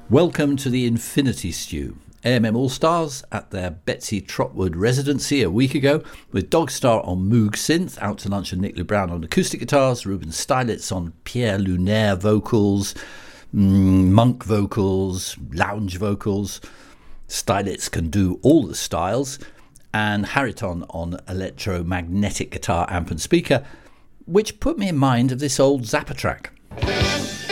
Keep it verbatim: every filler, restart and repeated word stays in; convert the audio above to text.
Welcome to the Infinity Stew. A M M All-Stars at their Betsy Trotwood residency a week ago, with Dogstar on Moog synth, Out to Lunch and Nick Lee Brown on acoustic guitars, Ruben Stylitz on Pierre Lunaire vocals, mm, monk vocals, lounge vocals. Stylitz can do all the styles, and Hariton on electromagnetic guitar, amp and speaker, which put me in mind of this old Zappa track.